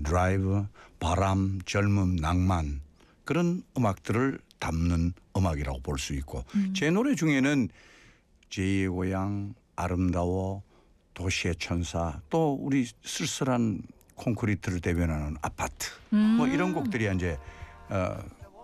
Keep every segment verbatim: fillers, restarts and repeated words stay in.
드라이브, 바람, 젊음, 낭만 그런 음악들을 담는 음악이라고 볼 수 있고 음. 제 노래 중에는 제이의 고향, 아름다워, 도시의 천사 또 우리 쓸쓸한 콘크리트를 대변하는 아파트 음. 뭐 이런 곡들이 이제 어,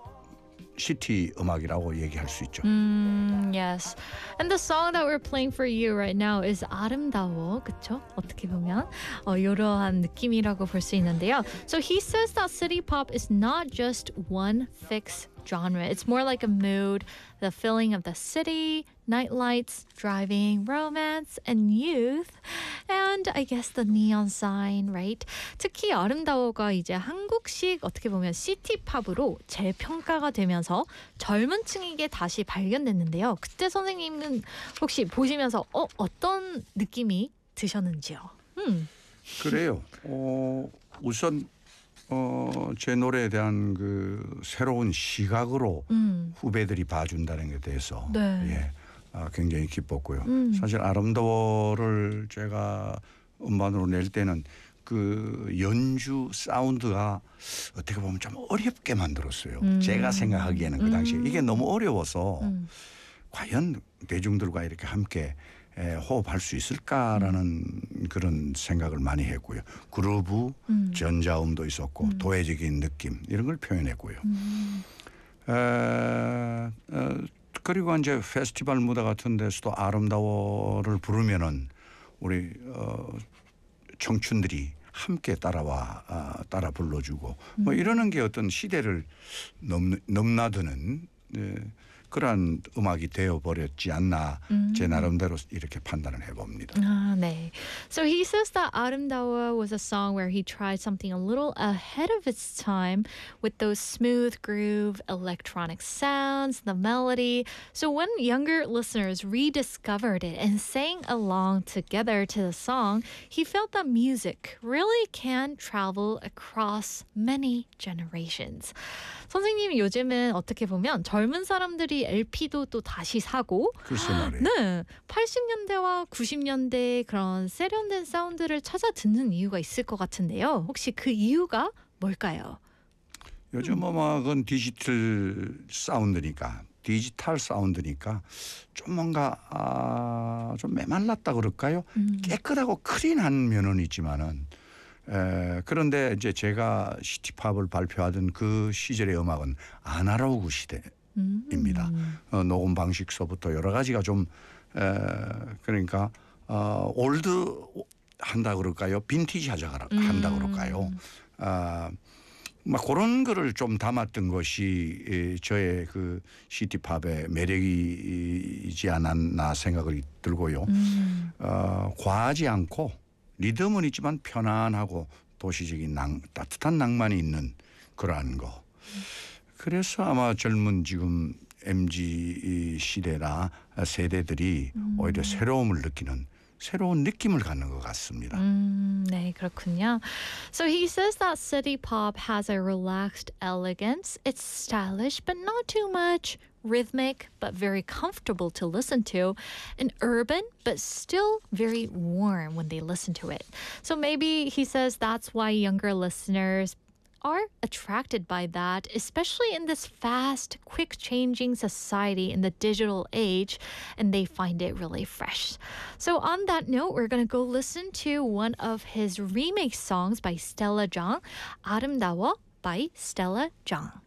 시티 음악이라고 얘기할 수 있죠. Mm, yes. And the song that we're playing for you right now is 아름다워. 그쵸? 어떻게 보면 어, 이러한 느낌이라고 볼 수 있는데요. So he says that city pop is not just one fixed genre. It's more like a mood, the feeling of the city, night lights, driving, romance, and youth. And I guess the neon sign, right? 특히 아름다워가 이제 한국식 어떻게 보면 시티팝으로 재평가가 되면서 젊은 층에게 다시 발견됐는데요. 그때 선생님은 혹시 보시면서 어, 어떤 느낌이 드셨는지요? 음. 그래요. 어, 우선 어, 제 노래에 대한 그 새로운 시각으로 음. 후배들이 봐준다는 것에 대해서 네. 예, 아, 굉장히 기뻤고요. 음. 사실 아름다워를 제가 음반으로 낼 때는 그 연주 사운드가 어떻게 보면 좀 어렵게 만들었어요. 음. 제가 생각하기에는 그 당시에 음. 이게 너무 어려워서 음. 과연 대중들과 이렇게 함께 에, 호흡할 수 있을까라는 음. 그런 생각을 많이 했고요. 그루브, 음. 전자음도 있었고 음. 도회적인 느낌 이런 걸 표현했고요. 음. 에, 에, 그리고 이제 페스티벌 무대 같은 데서도 아름다워를 부르면은 우리 어, 청춘들이 함께 따라와 아, 따라 불러주고 음. 뭐 이러는 게 어떤 시대를 넘, 넘나드는 예, 그러한 음악이 되어버렸지 않나 음. 제 나름대로 이렇게 판단을 해봅니다. 아, 네. So he says that 아름다워 was a song where he tried something a little ahead of its time with those smooth groove, electronic sounds, the melody. So when younger listeners rediscovered it and sang along together to the song, he felt that music really can travel across many generations. 선생님 요즘은 어떻게 보면 젊은 사람들이 엘피도 또 다시 사고 글쎄 말이에요. 네, 팔십 년대와 구십 년대의 그런 세련된 사운드를 찾아 듣는 이유가 있을 것 같은데요. 혹시 그 이유가 뭘까요? 요즘 음악은 디지털 사운드니까 디지털 사운드니까 좀 뭔가 아, 좀 메말랐다 그럴까요? 음. 깨끗하고 클린한 면은 있지만은 에, 그런데 이제 제가 시티팝을 발표하던 그 시절의 음악은 아날로그 시대입니다. 음. 어, 녹음 방식서부터 여러 가지가 좀 에, 그러니까 어, 올드 한다 그럴까요? 빈티지 하자 한다 그럴까요? 음. 아, 막 그런 거를 좀 담았던 것이 저의 그 시티팝의 매력이지 않았나 생각이 들고요. 음. 어, 과하지 않고 리듬은 있지만 편안하고 도시적인 낭, 따뜻한 낭만이 있는 그러한 거. 그래서 아마 젊은 지금 엠지 시대나 세대들이 음. 오히려 새로움을 느끼는 새로운 느낌을 갖는 것 같습니다. 음, 네, 그렇군요. So he says that city pop has a relaxed elegance. It's stylish, but not too much. Rhythmic, but very comfortable to listen to. And urban, but still very warm when they listen to it. So maybe he says that's why younger listeners are attracted by that, especially in this fast, quick changing society in the digital age, and they find it really fresh. So on that note, we're going to go listen to one of his remake songs by Stella Jang, 아름다워 by Stella Jang.